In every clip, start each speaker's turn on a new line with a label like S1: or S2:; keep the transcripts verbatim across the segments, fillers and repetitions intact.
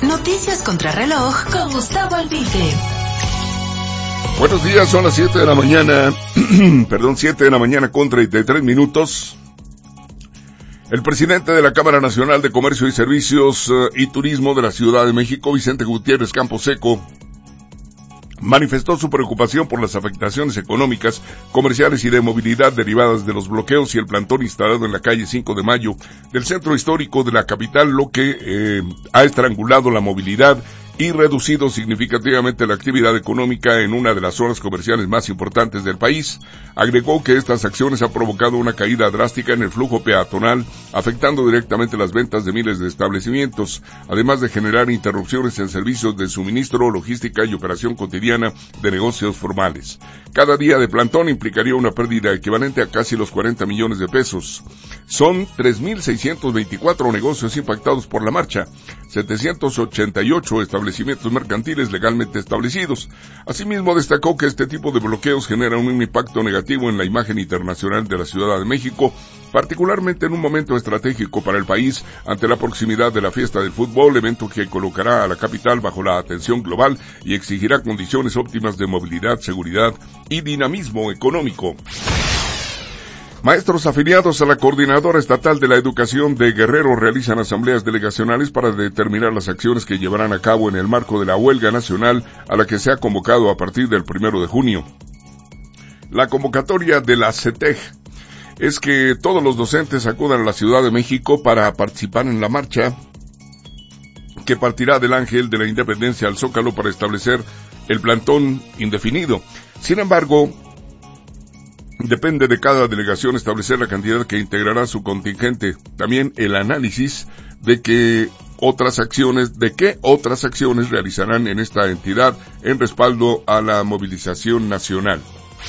S1: Noticias contra reloj con Gustavo Albite.
S2: Buenos días, son las siete de la mañana, perdón, siete de la mañana con treinta y tres minutos. El presidente de la Cámara Nacional de Comercio y Servicios uh, y Turismo de la Ciudad de México, Vicente Gutiérrez Camposeco, manifestó su preocupación por las afectaciones económicas, comerciales y de movilidad derivadas de los bloqueos y el plantón instalado en la calle cinco de mayo del centro histórico de la capital, lo que eh, ha estrangulado la movilidad y reducido significativamente la actividad económica en una de las zonas comerciales más importantes del país. Agregó que estas acciones han provocado una caída drástica en el flujo peatonal, afectando directamente las ventas de miles de establecimientos, además de generar interrupciones en servicios de suministro, logística y operación cotidiana de negocios formales. Cada día de plantón implicaría una pérdida equivalente a casi los cuarenta millones de pesos. Son tres mil seiscientos veinticuatro negocios impactados por la marcha, setecientos ochenta y ocho establecimientos mercantiles legalmente establecidos. Asimismo, destacó que este tipo de bloqueos generan un impacto negativo en la imagen internacional de la Ciudad de México, particularmente en un momento estratégico para el país ante la proximidad de la fiesta del fútbol, evento que colocará a la capital bajo la atención global y exigirá condiciones óptimas de movilidad, seguridad y dinamismo económico. Maestros afiliados a la Coordinadora Estatal de la Educación de Guerrero realizan asambleas delegacionales para determinar las acciones que llevarán a cabo en el marco de la huelga nacional a la que se ha convocado a partir del primero de junio. La convocatoria de la CETEG es que todos los docentes acudan a la Ciudad de México para participar en la marcha que partirá del Ángel de la Independencia al Zócalo para establecer el plantón indefinido. Sin embargo, depende de cada delegación establecer la cantidad que integrará su contingente. También el análisis de que otras acciones, de qué otras acciones realizarán en esta entidad en respaldo a la movilización nacional.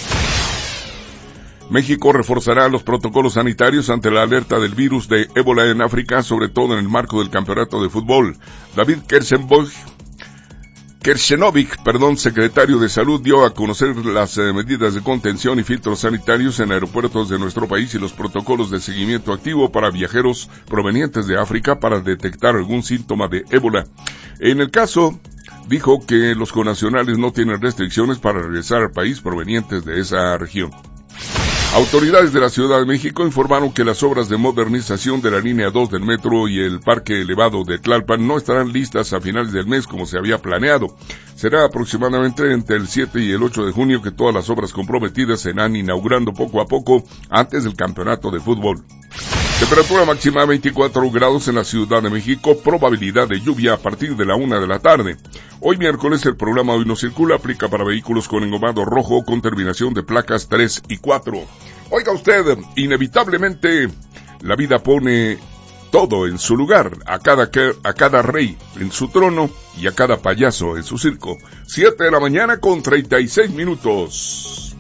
S2: México reforzará los protocolos sanitarios ante la alerta del virus de ébola en África, sobre todo en el marco del campeonato de fútbol. David Kersenbosch Kershenovic, perdón, secretario de Salud, dio a conocer las eh, medidas de contención y filtros sanitarios en aeropuertos de nuestro país y los protocolos de seguimiento activo para viajeros provenientes de África para detectar algún síntoma de ébola. En el caso, dijo que los connacionales no tienen restricciones para regresar al país provenientes de esa región. Autoridades de la Ciudad de México informaron que las obras de modernización de la línea dos del metro y el parque elevado de Tlalpan no estarán listas a finales del mes como se había planeado. Será aproximadamente entre el siete y el ocho de junio que todas las obras comprometidas se irán inaugurando poco a poco antes del campeonato de fútbol. Temperatura máxima veinticuatro grados en la Ciudad de México, probabilidad de lluvia a partir de la una de la tarde. Hoy miércoles el programa Hoy No Circula aplica para vehículos con engomado rojo con terminación de placas tres y cuatro. Oiga usted, inevitablemente la vida pone todo en su lugar, a cada, a cada rey en su trono y a cada payaso en su circo. siete de la mañana con treinta y seis minutos.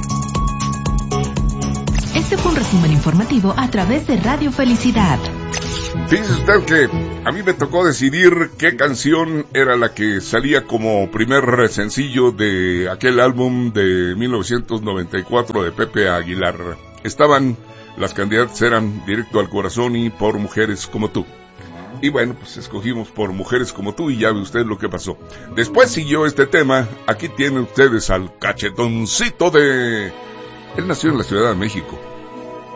S1: Este fue un resumen informativo a través de Radio Felicidad.
S2: Dice usted que a mí me tocó decidir qué canción era la que salía como primer sencillo de aquel álbum de mil novecientos noventa y cuatro de Pepe Aguilar. Estaban, las candidatas eran Directo al Corazón y Por Mujeres Como Tú. Y bueno, pues escogimos Por Mujeres Como Tú y ya ve usted lo que pasó. Después siguió este tema, aquí tienen ustedes al cachetoncito de... Él nació en la Ciudad de México.